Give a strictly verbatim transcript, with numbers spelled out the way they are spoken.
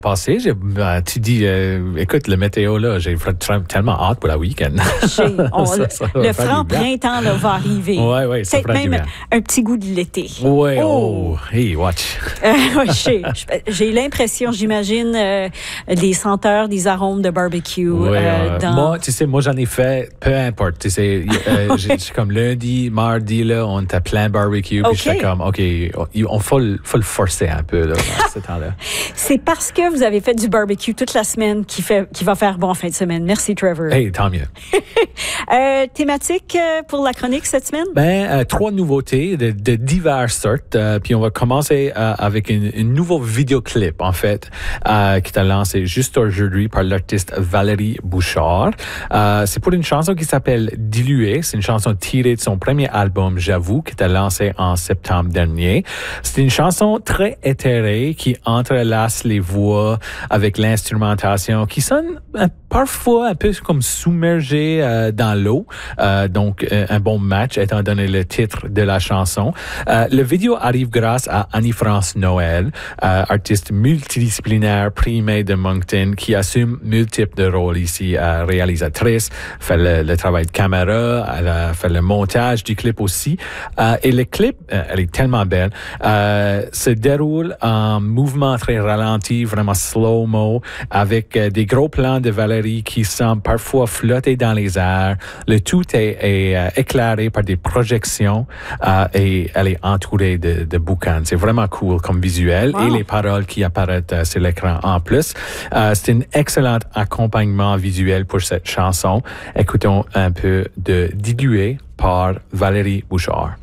Passé, j'ai, ben, tu dis, euh, écoute, le météo, là, j'ai tellement hâte pour la week-end. On, ça, ça le franc printemps là, va arriver. Oui, oui, ça peut-être même un petit goût de l'été. Oui, oh, oh hey, watch. Euh, ouais, j'ai, j'ai l'impression, j'imagine, euh, les senteurs, des arômes de barbecue. Oui, euh, euh, dans... Moi, tu sais, moi, j'en ai fait, peu importe. Tu sais, euh, j'ai, j'ai comme lundi, mardi, là, on était plein de barbecue. Puis okay. j'étais comme, OK, on faut, faut le forcer un peu, là, dans ce temps-là. C'est parce que vous avez fait du barbecue toute la semaine qui, fait, qui va faire bon en fin de semaine. Merci, Trevor. Hey, tant mieux. euh, thématique pour la chronique cette semaine? Ben, euh, trois nouveautés de, de diverses sortes. Euh, puis on va commencer euh, avec une, une nouveau vidéoclip, en fait, euh, qui est lancé juste aujourd'hui par l'artiste Valérie Bouchard. Euh, c'est pour une chanson qui s'appelle Dilué. C'est une chanson tirée de son premier album, J'avoue, qui était lancé en septembre dernier. C'est une chanson très éthérée qui entrelace les voix avec l'instrumentation qui sonne euh, parfois un peu comme submergé euh, dans l'eau. Euh, donc, euh, un bon match étant donné le titre de la chanson. Euh, le vidéo arrive grâce à Annie-France Noël, euh, artiste multidisciplinaire primée de Moncton qui assume multiples de rôles ici. Euh, réalisatrice, fait le, le travail de caméra, elle a fait le montage du clip aussi. Euh, et le clip, euh, elle est tellement belle, euh, se déroule en mouvement très ralenti, vraiment slow-mo, avec euh, des gros plans de Valérie qui semblent parfois flotter dans les airs. Le tout est, est euh, éclairé par des projections euh, et elle est entourée de, de boucans. C'est vraiment cool comme visuel. Wow. Et les paroles qui apparaissent euh, sur l'écran en plus. Euh, c'est un excellent accompagnement visuel pour cette chanson. Écoutons un peu de Dilué par Valérie Bouchard.